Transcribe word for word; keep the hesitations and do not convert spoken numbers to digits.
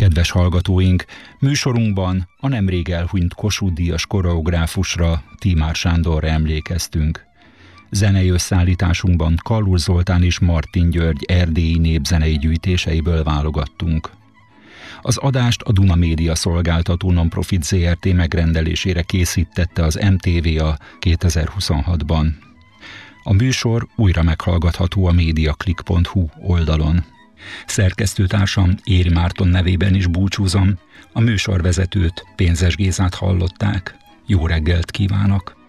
Kedves hallgatóink, műsorunkban a nemrég elhunyt Kossuth-díjas koreográfusra, Tímár Sándorra emlékeztünk. Zenei összeállításunkban Kallur Zoltán és Martin György erdélyi népzenei gyűjtéseiből válogattunk. Az adást a Duna Média Szolgáltató Nonprofit zé er té megrendelésére készítette az em té vé á kétezer-huszonhatban. A műsor újra meghallgatható a mediaclick pont hu oldalon. Szerkesztőtársam Éri Márton nevében is búcsúzom, a műsorvezetőt, Pénzes Gézát hallották. Jó reggelt kívánok!